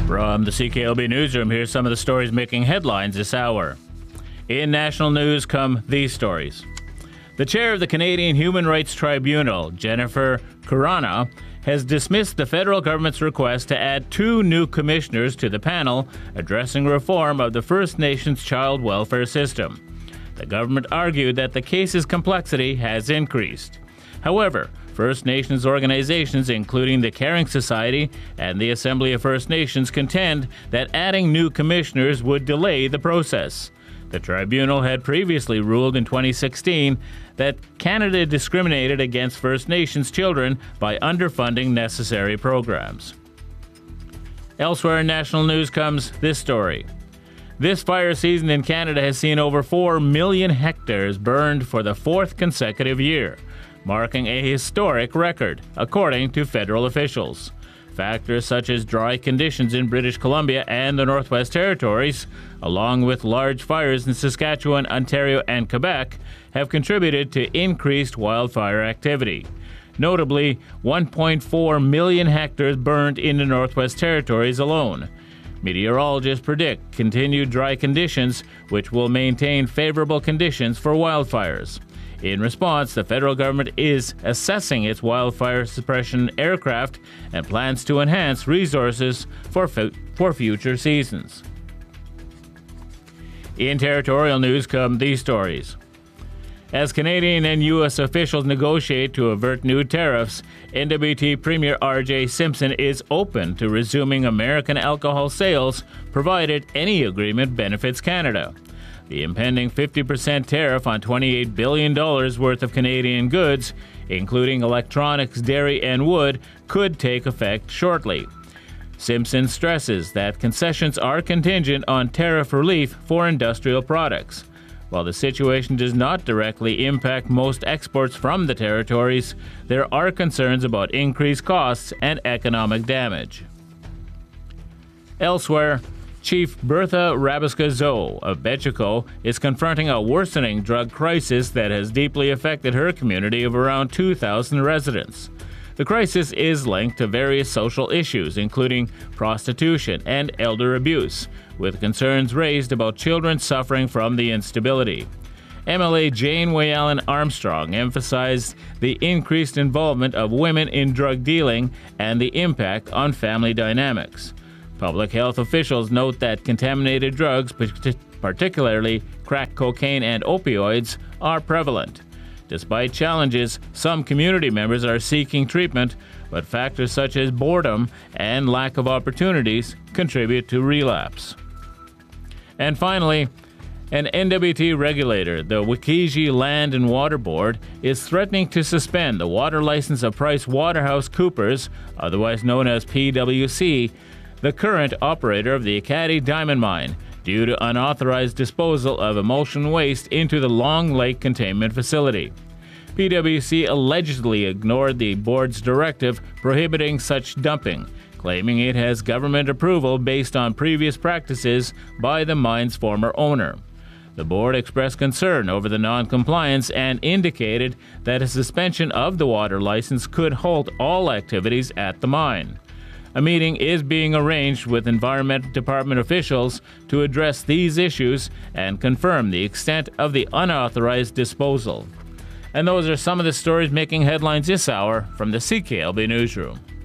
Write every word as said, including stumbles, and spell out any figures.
From the C K L B Newsroom, here's some of the stories making headlines this hour. In national news come these stories. The chair of the Canadian Human Rights Tribunal, Jennifer Kurana, has dismissed the federal government's request to add two new commissioners to the panel addressing reform of the First Nations child welfare system. The government argued that the case's complexity has increased. However, First Nations organizations, including the Caring Society and the Assembly of First Nations, contend that adding new commissioners would delay the process. The tribunal had previously ruled in twenty sixteen that Canada discriminated against First Nations children by underfunding necessary programs. Elsewhere in national news comes this story. This fire season in Canada has seen over four million hectares burned for the fourth consecutive year, marking a historic record, according to federal officials. Factors such as dry conditions in British Columbia and the Northwest Territories, along with large fires in Saskatchewan, Ontario, and Quebec, have contributed to increased wildfire activity. Notably, one point four million hectares burned in the Northwest Territories alone. Meteorologists predict continued dry conditions, which will maintain favorable conditions for wildfires. In response, the federal government is assessing its wildfire suppression aircraft and plans to enhance resources for, fu- for future seasons. In territorial news come these stories. As Canadian and U S officials negotiate to avert new tariffs, N W T Premier R J Simpson is open to resuming American alcohol sales, provided any agreement benefits Canada. The impending fifty percent tariff on twenty-eight billion dollars worth of Canadian goods, including electronics, dairy, and wood, could take effect shortly. Simpson stresses that concessions are contingent on tariff relief for industrial products. While the situation does not directly impact most exports from the territories, there are concerns about increased costs and economic damage. Elsewhere, Chief Bertha Rabuska-Zoe of Betchico is confronting a worsening drug crisis that has deeply affected her community of around two thousand residents. The crisis is linked to various social issues, including prostitution and elder abuse, with concerns raised about children suffering from the instability. M L A Jane Wayallen Armstrong emphasized the increased involvement of women in drug dealing and the impact on family dynamics. Public health officials note that contaminated drugs, particularly crack cocaine and opioids, are prevalent. Despite challenges, some community members are seeking treatment, but factors such as boredom and lack of opportunities contribute to relapse. And finally, an N W T regulator, the Wikiji Land and Water Board, is threatening to suspend the water license of Price Waterhouse Coopers, otherwise known as P W C, the current operator of the Ekati Diamond Mine, due to unauthorized disposal of emulsion waste into the Long Lake Containment Facility. P W C allegedly ignored the board's directive prohibiting such dumping, claiming it has government approval based on previous practices by the mine's former owner. The board expressed concern over the non-compliance and indicated that a suspension of the water license could halt all activities at the mine. A meeting is being arranged with Environment Department officials to address these issues and confirm the extent of the unauthorized disposal. And those are some of the stories making headlines this hour from the C K L B Newsroom.